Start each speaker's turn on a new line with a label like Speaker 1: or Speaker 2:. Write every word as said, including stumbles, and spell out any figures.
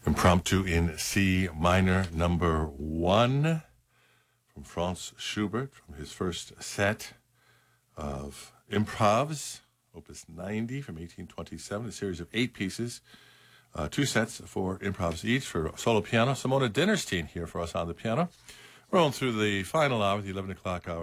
Speaker 1: Impromptu in C minor, number one, from Franz Schubert, from his first set of improvs, Opus ninety from eighteen twenty-seven, a series of eight pieces, uh, two sets, four improvs each for solo piano. Simona Dinnerstein here for us on the piano. We're on through the final hour, the eleven o'clock hour.